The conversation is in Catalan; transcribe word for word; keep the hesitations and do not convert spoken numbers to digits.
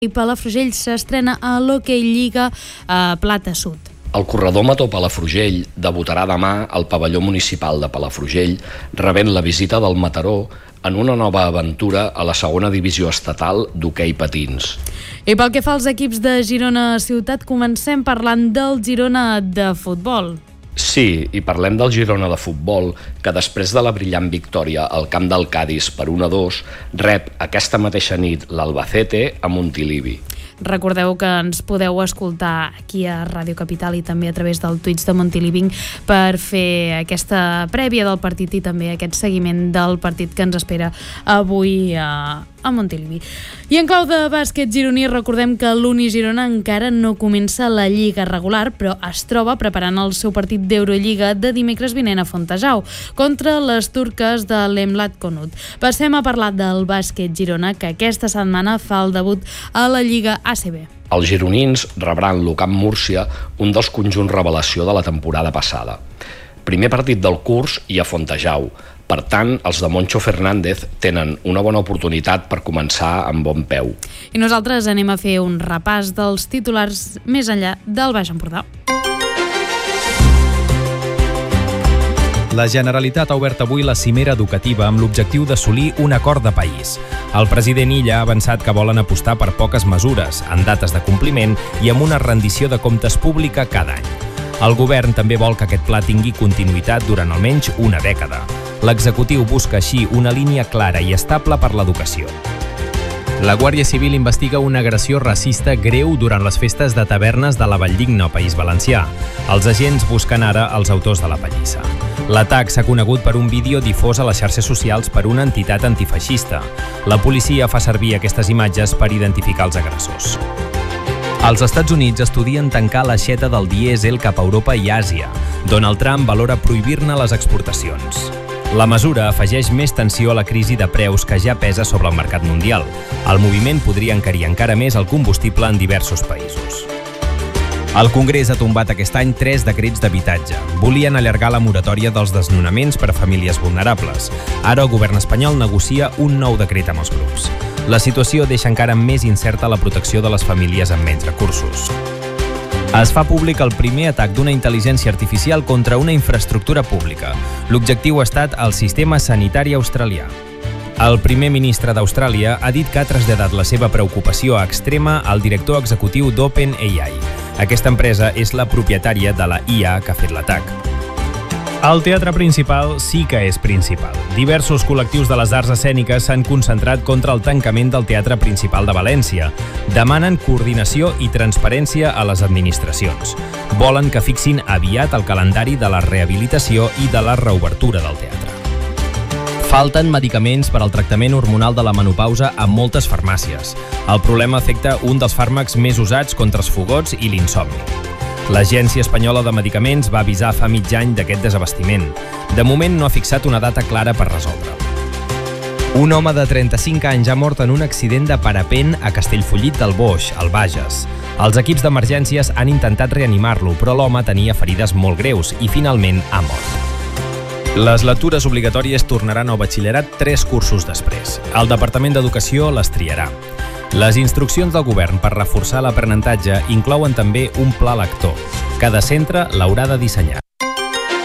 I Palafrugell s'estrena a l'Hockey Lliga a Plata Sud. El corredor Mató Palafrugell debutarà demà al pavelló municipal de Palafrugell, rebent la visita del Mataró en una nova aventura a la segona divisió estatal d'hoquei patins. I pel que fa als equips de Girona Ciutat, comencem parlant del Girona de futbol. Sí, i parlem del Girona de futbol, que després de la brillant victòria al camp del Cadis per un a dos, rep aquesta mateixa nit l'Albacete a Montilivi. Recordeu que ens podeu escoltar aquí a Ràdio Capital i també a través del Twitch de Montilivi per fer aquesta prèvia del partit i també aquest seguiment del partit que ens espera avui a, a Montilivi. I en clau de bàsquet gironí, recordem que l'Uni Girona encara no comença la Lliga regular, però es troba preparant el seu partit d'Eurolliga de dimecres vinent a Fontejau contra les turques de l'Emlat Konut. Passem a parlar del bàsquet Girona, que aquesta setmana fa el debut a la Lliga A C B. Els gironins rebran l'Ucamp Múrcia, un dels conjunts revelació de la temporada passada. Primer partit del curs i a Fontejau. Per tant, els de Moncho Fernández tenen una bona oportunitat per començar amb bon peu. I nosaltres anem a fer un repàs dels titulars més enllà del Baix Empordà. La Generalitat ha obert avui la cimera educativa amb l'objectiu d'assolir un acord de país. El president Illa ha avançat que volen apostar per poques mesures, en dates de compliment i amb una rendició de comptes pública cada any. El govern també vol que aquest pla tingui continuïtat durant almenys una dècada. L'executiu busca així una línia clara i estable per l'educació. La Guàrdia Civil investiga una agressió racista greu durant les festes de tavernes de la Valldigna, País Valencià. Els agents busquen ara els autors de la pallissa. L'atac s'ha conegut per un vídeo difós a les xarxes socials per una entitat antifeixista. La policia fa servir aquestes imatges per identificar els agressors. Els Estats Units estudien tancar l'aixeta del dièsel cap a Europa i Àsia. Donald Trump valora prohibir-ne les exportacions. La mesura afegeix més tensió a la crisi de preus que ja pesa sobre el mercat mundial. El moviment podria encarir encara més el combustible en diversos països. El Congrés ha tombat aquest any tres decrets d'habitatge. Volien allargar la moratòria dels desnonaments per a famílies vulnerables. Ara el govern espanyol negocia un nou decret amb els grups. La situació deixa encara més incerta la protecció de les famílies amb menys recursos. Es fa públic el primer atac d'una intel·ligència artificial contra una infraestructura pública. L'objectiu ha estat el sistema sanitari australià. El primer ministre d'Austràlia ha dit que ha traslladat la seva preocupació extrema al director executiu d'OpenAI. Aquesta empresa és la propietària de la I A que ha fet l'atac. El teatre principal sí que és principal. Diversos col·lectius de les arts escèniques s'han concentrat contra el tancament del Teatre Principal de València. Demanen coordinació i transparència a les administracions. Volen que fixin aviat el calendari de la rehabilitació i de la reobertura del teatre. Falten medicaments per al tractament hormonal de la menopausa a moltes farmàcies. El problema afecta un dels fàrmacs més usats contra els fogots i l'insomni. L'Agència Espanyola de Medicaments va avisar fa mig any d'aquest desabastiment. De moment no ha fixat una data clara per resoldre'l. Un home de trenta-cinc anys ha mort en un accident de parapent a Castellfollit del Boix, al Bages. Els equips d'emergències han intentat reanimar-lo, però l'home tenia ferides molt greus i finalment ha mort. Les lectures obligatòries tornaran al batxillerat tres cursos després. El Departament d'Educació les triarà. Les instruccions del govern per reforçar l'aprenentatge inclouen també un pla lector. Cada centre l'haurà de dissenyar.